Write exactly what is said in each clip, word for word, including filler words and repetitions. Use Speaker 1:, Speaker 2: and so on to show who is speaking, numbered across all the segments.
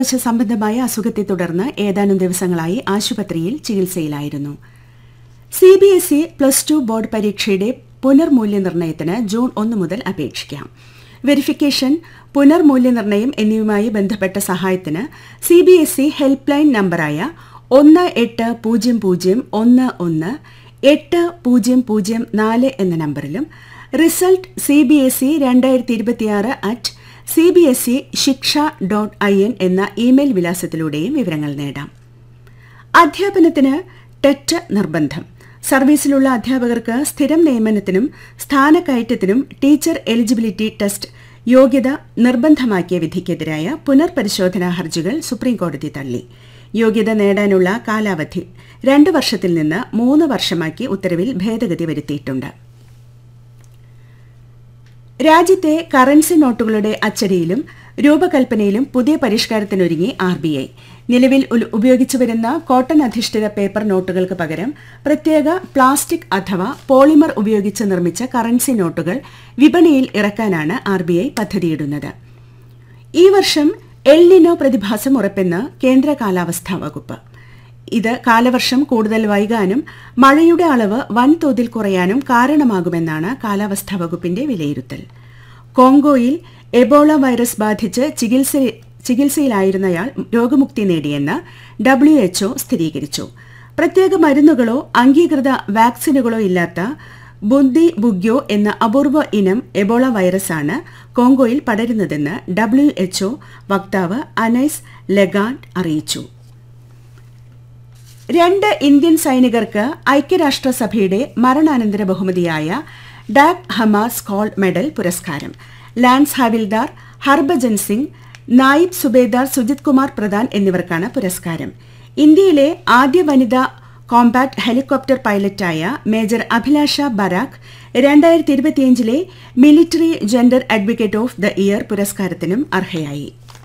Speaker 1: സംബന്ധമായ അസുഖത്തെ തുടർന്ന് ഏതാനും ദിവസങ്ങളായി ആശുപത്രിയിൽ ചികിത്സയിലായിരുന്നു. C B S E plus two board പരീക്ഷയുടെ പുനർമൂല്യനിർണ്ണയത്തിന് ജൂൺ ഒന്ന് മുതൽ അപേക്ഷിക്കാം. വെരിഫിക്കേഷൻ, പുനർമൂല്യനിർണ്ണയം എന്നിവയുമായി ബന്ധപ്പെട്ട സഹായത്തിന് C B S E help line നമ്പറായ ഒന്ന് എട്ട് പൂജ്യം പൂജ്യം ഒന്ന് ഒന്ന് എട്ട് പൂജ്യം പൂജ്യം നാല് എന്ന നമ്പറിലും result C B S E രണ്ടായിരത്തി ഇരുപത്തിയാറ് at C B S E ശിക്ഷ ഡോട്ട് ഐ എൻ എന്ന ഇമെയിൽ വിലാസത്തിലൂടെയും വിവരങ്ങൾ നേടാം. അധ്യാപനത്തിന് ടെറ്റ് നിർബന്ധം. സർവീസിലുള്ള അധ്യാപകർക്ക് സ്ഥിരം നിയമനത്തിനും സ്ഥാനക്കയറ്റത്തിനും ടീച്ചർ എലിജിബിലിറ്റി ടെസ്റ്റ് യോഗ്യത നിർബന്ധമാക്കിയ വിധിക്കെതിരായ പുനർപരിശോധനാ ഹർജികൾ സുപ്രീംകോടതി തള്ളി. യോഗ്യത നേടാനുള്ള കാലാവധി രണ്ട് വർഷത്തിൽ നിന്ന് മൂന്ന് വർഷമാക്കി ഉത്തരവിൽ ഭേദഗതി വരുത്തിയിട്ടുണ്ട്. രാജ്യത്തെ കറൻസി നോട്ടുകളുടെ അച്ചടിയിലും രൂപകൽപ്പനയിലും പുതിയ പരിഷ്കാരത്തിനൊരുങ്ങി ആർ ബി ഐ. നിലവിൽ ഉപയോഗിച്ചുവരുന്ന കോട്ടൺ അധിഷ്ഠിത പേപ്പർ നോട്ടുകൾക്ക് പകരം പ്രത്യേക പ്ലാസ്റ്റിക് അഥവാ പോളിമർ ഉപയോഗിച്ച് നിർമ്മിച്ച കറൻസി നോട്ടുകൾ വിപണിയിൽ ഇറക്കാനാണ് ആർ ബി ഐ പദ്ധതിയിടുന്നത്. ഈ വർഷം എൽ നിനോ പ്രതിഭാസം ഉറപ്പെന്ന് കേന്ദ്ര കാലാവസ്ഥാ വകുപ്പ്. ഇത് കാലവർഷം കൂടുതൽ വൈകാനും മഴയുടെ അളവ് വൻതോതിൽ കുറയാനും കാരണമാകുമെന്നാണ് കാലാവസ്ഥാ വകുപ്പിന്റെ വിലയിരുത്തൽ. കോങ്കോയിൽ എബോള വൈറസ് ബാധിച്ച് ചികിത്സയിലായിരുന്നയാൾ രോഗമുക്തി നേടിയെന്ന് ഡബ്ല്യു എച്ച്ഒ സ്ഥിരീകരിച്ചു. പ്രത്യേക മരുന്നുകളോ അംഗീകൃത വാക്സിനുകളോ ഇല്ലാത്ത ബുന്ദി ബുഗ്യോ എന്ന അപൂർവ ഇനം എബോള വൈറസാണ് കോങ്കോയിൽ പടരുന്നതെന്ന് ഡബ്ല്യു എച്ച്ഒ വക്താവ് അനൈസ് ലെഗാർഡ് അറിയിച്ചു. രണ്ട് ഇന്ത്യൻ സൈനികർക്ക് ഐക്യരാഷ്ട്രസഭയുടെ മരണാനന്തര ബഹുമതിയായ ഡാക് ഹമാസ് കോൾ മെഡൽ പുരസ്കാരം. ലാൻസ് ഹാവിൽദാർ ഹർഭജൻ സിംഗ്, നായിബ് സുബേദാർ സുജിത് കുമാർ പ്രധാൻ എന്നിവർക്കാണ് പുരസ്കാരം. ഇന്ത്യയിലെ ആദ്യ വനിതാ combat helicopter പൈലറ്റായ major Abhilasha Barak രണ്ടായിരത്തി ഇരുപത്തിയഞ്ചിലെ military gender advocate of the year പുരസ്കാരത്തിനും അർഹയായി.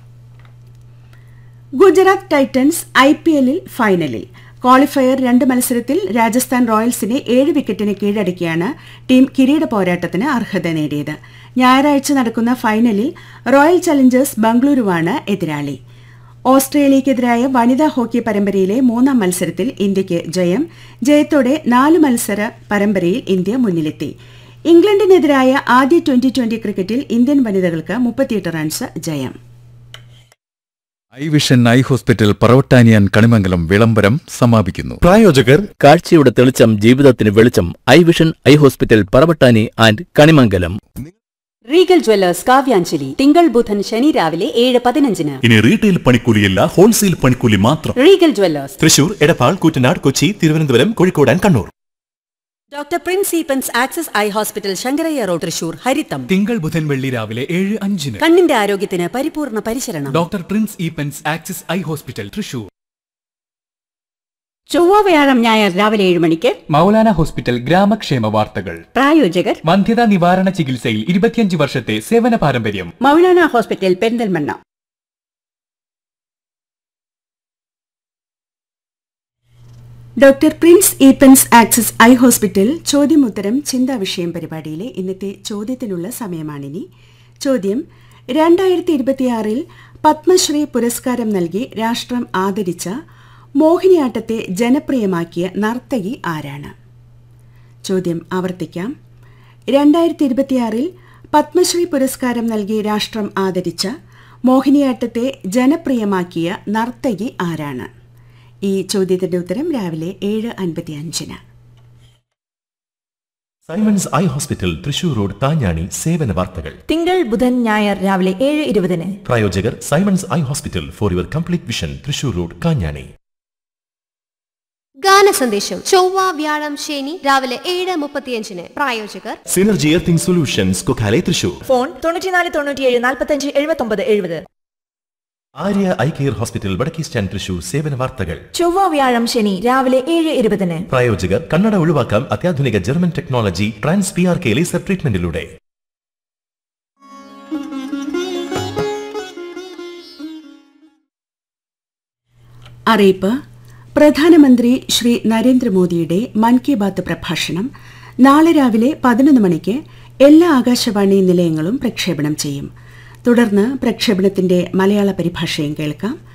Speaker 1: Gujarat Titans I P എല്ലിൽ ഫൈനലിൽ. ക്വാളിഫയർ രണ്ട് മത്സരത്തിൽ രാജസ്ഥാൻ റോയൽസിനെ ഏഴ് വിക്കറ്റിന് കീഴടക്കിയാണ് ടീം കിരീട പോരാട്ടത്തിന് അർഹത നേടിയത്. ഞായറാഴ്ച നടക്കുന്ന ഫൈനലിൽ റോയൽ ചലഞ്ചേഴ്സ് ബംഗളൂരുവാണ് എതിരാളി. ഓസ്ട്രേലിയയ്ക്കെതിരായ വനിതാ ഹോക്കി പരമ്പരയിലെ മൂന്നാം മത്സരത്തിൽ ഇന്ത്യയ്ക്ക് ജയം. ജയത്തോടെ നാല് മത്സര പരമ്പരയിൽ ഇന്ത്യ മുന്നിലെത്തി. ഇംഗ്ലണ്ടിനെതിരായ ആദ്യ ട്വന്റി ട്വന്റി ക്രിക്കറ്റിൽ ഇന്ത്യൻ വനിതകൾക്ക് മുപ്പത്തിയെട്ട് റൺസ് ജയം.
Speaker 2: I vision eye hospital പറവട്ടാനിയാൻ Kanimangalam വിളംബരം സമാപിക്കുന്നു.
Speaker 3: പ്രായോജകർ കാഴ്ചയുടെ തെളിച്ചം ജീവിതത്തിന് വെളിച്ചം. I vision eye hospital Paravattani and Kanimangalam.
Speaker 4: Regal Jewellers Kavyanjali തിങ്കൾ ബുധൻ ശനി രാവിലെ ഏഴ് പതിനഞ്ചിന്.
Speaker 5: ഇനി റീറ്റെയിൽ പണിക്കൂലിയല്ല, ഹോൾസെയിൽ പണിക്കൂലി മാത്രം.
Speaker 4: Regal Jewellers
Speaker 3: Thrissur, Edappal, Koottanad, Kochi, Thiruvananthapuram, Kozhikode and Kannur.
Speaker 4: Doctor Prince Eappen's access eye hospital Sankaraiah road Thrissur ഹരിതം
Speaker 6: തിങ്കൾ ബുധൻ വെള്ളി രാവിലെ ഏഴ് അഞ്ചിന്.
Speaker 4: കണ്ണിന്റെ ആരോഗ്യത്തിന് പരിപൂർണ പരിശരണം.
Speaker 6: Doctor Prince Eappen's access eye hospital Thrissur.
Speaker 7: ചൊവ്വ വ്യാഴം ഞായർ രാവിലെ ഏഴ് മണിക്ക്
Speaker 6: മൗലാന ഹോസ്പിറ്റൽ ഗ്രാമക്ഷേമ വാർത്തകൾ.
Speaker 7: പ്രായോജകർ
Speaker 6: വന്ധ്യതാ നിവാരണ ചികിത്സയിൽ ഇരുപത്തിയഞ്ച് വർഷത്തെ സേവന പാരമ്പര്യം.
Speaker 7: Maulana hospital Perinthalmanna.
Speaker 1: Doctor Prince Eappen's access eye hospital ചോദ്യമുത്തരം ചിന്താ വിഷയം പരിപാടിയിലെ ഇന്നത്തെ ചോദ്യത്തിനുള്ള സമയമാണിനി. ചോദ്യം: രണ്ടായിരത്തി ഇരുപത്തിയാറിൽ പത്മശ്രീ പുരസ്കാരം നൽകി രാഷ്ട്രം ആദരിച്ച മോഹിനിയാട്ടത്തെ ജനപ്രിയമാക്കിയ നർത്തകി ആരാണ്? ചോദ്യം ആവർത്തിക്കാം. രണ്ടായിരത്തി ഇരുപത്തിയാറിൽ പത്മശ്രീ പുരസ്കാരം നൽകി രാഷ്ട്രം ആദരിച്ച മോഹിനിയാട്ടത്തെ ജനപ്രിയമാക്കിയ നർത്തകി ആരാണ്? ഈ ചോദ്യത്തിന്റെ ഉത്തരം രാവിലെ ഏഴ് അൻപത്തിയഞ്ചിന്.
Speaker 3: Symons eye hospital Thrissur road താഞ്ഞാണി സേവന വാർത്തകൾ.
Speaker 8: തിങ്കൾ ബുധൻ ഞായർ രാവിലെ ഏഴ് ഇരുപതിന്.
Speaker 3: പ്രായോജകർ Symons eye hospital for your complete vision Thrissur road Kanjani.
Speaker 9: ഗാന സന്ദേശം ചൊവ്വ വ്യാഴം ശനി രാവിലെ ഏഴ് മുപ്പത്തിയഞ്ചിന്. പ്രായോജകർ
Speaker 3: synergy earthing solutions Kokkalai Thrissur.
Speaker 8: Phone തൊണ്ണൂറ്റിനാല് തൊണ്ണൂറ്റിയേഴ് നാൽപ്പത്തഞ്ച് എഴുപത്തൊമ്പത് എഴുപത്.
Speaker 3: ആര്യ ഐ കെയർ ഹോസ്പിറ്റൽ വടക്കേ സ്റ്റാൻഡ് തൃശൂർ സേവന വാർത്തകൾ.
Speaker 8: ചൊവ്വ വ്യാഴം ശനി രാവിലെ ഏഴ് ഇരുപതിന്.
Speaker 3: പ്രായോജകർ കണ്ണട ഒഴിവാക്കാം അത്യാധുനിക German technology trans P R K laser ട്രീറ്റ്മെന്റിലൂടെ.
Speaker 1: അറിയിപ്പ്: പ്രധാനമന്ത്രി ശ്രീ നരേന്ദ്രമോദിയുടെ മൻ കി ബാത്ത് പ്രഭാഷണം നാളെ രാവിലെ പതിനൊന്ന് മണിക്ക് എല്ലാ ആകാശവാണി നിലയങ്ങളും പ്രക്ഷേപണം ചെയ്യും. തുടർന്ന് പ്രക്ഷേപണത്തിന്റെ മലയാള പരിഭാഷയും കേൾക്കാം.